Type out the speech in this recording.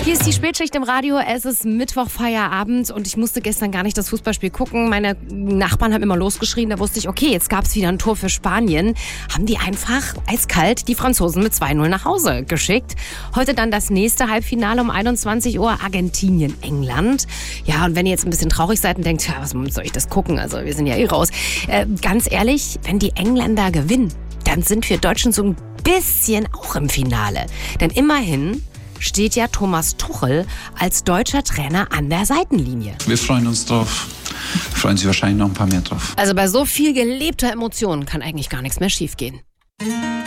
Hier ist die Spätschicht im Radio. Es ist Mittwoch, Feierabend und ich musste gestern gar nicht das Fußballspiel gucken. Meine Nachbarn haben immer losgeschrien. Da wusste ich, okay, jetzt gab es wieder ein Tor für Spanien. Haben die einfach eiskalt die Franzosen mit 2-0 nach Hause geschickt. Heute dann das nächste Halbfinale um 21 Uhr, Argentinien, England. Ja, und wenn ihr jetzt ein bisschen traurig seid und denkt, ja, was soll ich das gucken? Also wir sind ja raus. Ganz ehrlich, wenn die Engländer gewinnen, dann sind wir Deutschen so ein bisschen auch im Finale. Denn immerhin steht ja Thomas Tuchel als deutscher Trainer an der Seitenlinie. Wir freuen uns drauf. Freuen sich wahrscheinlich noch ein paar mehr drauf. Also bei so viel gelebter Emotion kann eigentlich gar nichts mehr schiefgehen.